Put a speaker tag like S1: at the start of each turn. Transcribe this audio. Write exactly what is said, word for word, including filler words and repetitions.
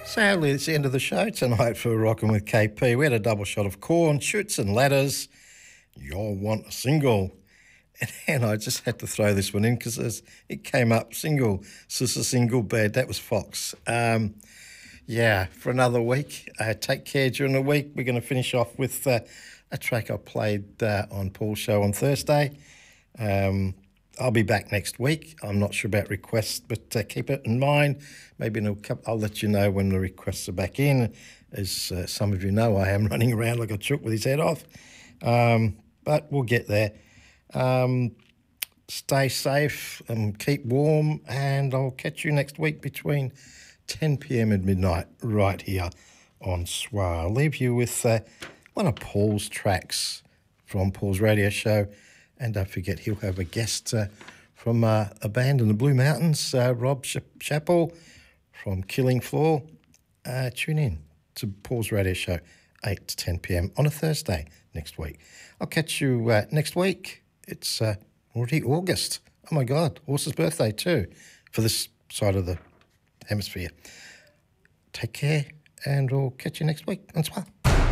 S1: Sadly, it's the end of the show tonight for Rockin' with K P. We had a double shot of corn, shoots and ladders. You'll want a single. And, and I just had to throw this one in because it came up single. Sister single bed. That was Fox. Um, yeah, for another week. Uh, take care during the week. We're going to finish off with uh, a track I played uh, on Paul's show on Thursday. Um, I'll be back next week. I'm not sure about requests, but uh, keep it in mind. Maybe in a couple, I'll let you know when the requests are back in. As uh, some of you know, I am running around like a chook with his head off. Um, but we'll get there. Um, stay safe and keep warm, and I'll catch you next week between ten p.m. and midnight right here on S W R. I'll leave you with uh, one of Paul's tracks from Paul's radio show. And don't forget, he'll have a guest uh, from uh, a band in the Blue Mountains, uh, Rob Ch- Chappell from Killing Floor. Uh, tune in to Paul's radio show, eight to ten p.m. on a Thursday next week. I'll catch you uh, next week. It's uh, already August. Oh, my God, Horse's birthday too for this side of the hemisphere. Take care, and we'll catch you next week on S W R.